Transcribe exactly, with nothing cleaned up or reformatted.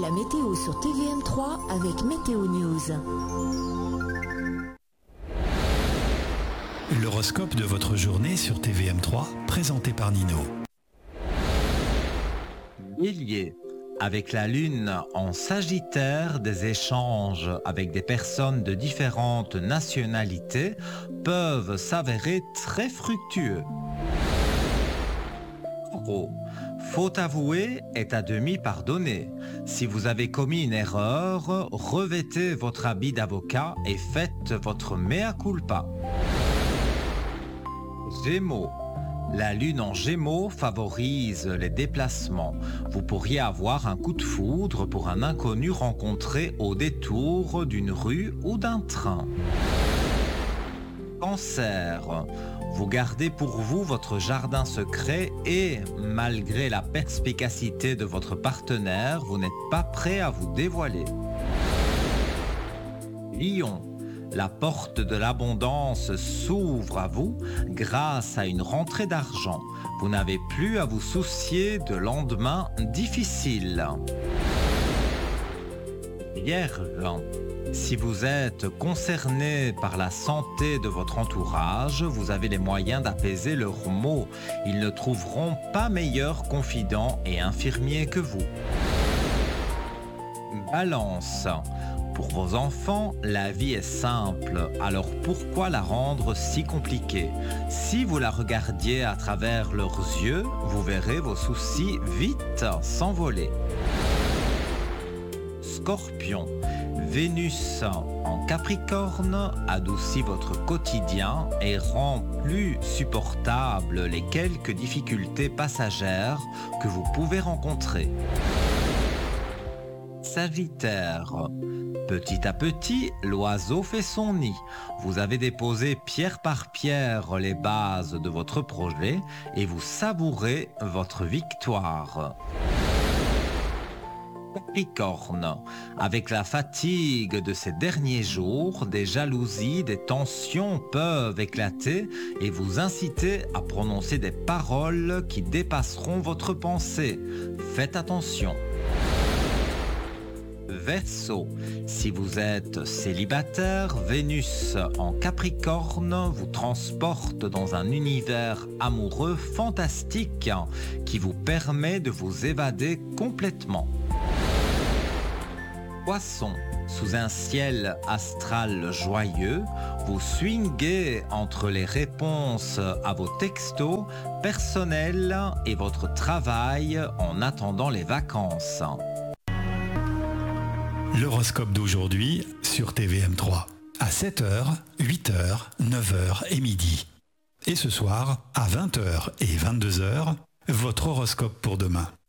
la météo sur T V M trois avec Météo News. L'horoscope de votre journée sur T V M trois, présenté par Nino. Bélier, avec la lune en Sagittaire, des échanges avec des personnes de différentes nationalités peuvent s'avérer très fructueux. Taureau, faute avouée est à demi pardonnée. Si vous avez commis une erreur, revêtez votre habit d'avocat et faites votre mea culpa. Gémeaux, la lune en Gémeaux favorise les déplacements. Vous pourriez avoir un coup de foudre pour un inconnu rencontré au détour d'une rue ou d'un train. Cancer, vous gardez pour vous votre jardin secret et, malgré la perspicacité de votre partenaire, vous n'êtes pas prêt à vous dévoiler. Lion, la porte de l'abondance s'ouvre à vous grâce à une rentrée d'argent. Vous n'avez plus à vous soucier de lendemains difficiles. Vierge, si vous êtes concerné par la santé de votre entourage, vous avez les moyens d'apaiser leurs maux. Ils ne trouveront pas meilleur confident et infirmier que vous. Balance. Pour vos enfants, la vie est simple, alors pourquoi la rendre si compliquée? Si vous la regardiez à travers leurs yeux, vous verrez vos soucis vite s'envoler. Scorpion, Vénus en Capricorne adoucit votre quotidien et rend plus supportables les quelques difficultés passagères que vous pouvez rencontrer. Sagittaire, petit à petit, l'oiseau fait son nid. Vous avez déposé pierre par pierre les bases de votre projet et vous savourez votre victoire. Capricorne, avec la fatigue de ces derniers jours, des jalousies, des tensions peuvent éclater et vous inciter à prononcer des paroles qui dépasseront votre pensée. Faites attention. Verseau, si vous êtes célibataire, Vénus en Capricorne vous transporte dans un univers amoureux fantastique qui vous permet de vous évader complètement. Poisson, sous un ciel astral joyeux, vous swinguez entre les réponses à vos textos personnels et votre travail en attendant les vacances. L'horoscope d'aujourd'hui sur T V M trois. À sept heures, huit heures, neuf heures et midi. Et ce soir, à vingt heures et vingt-deux heures, votre horoscope pour demain.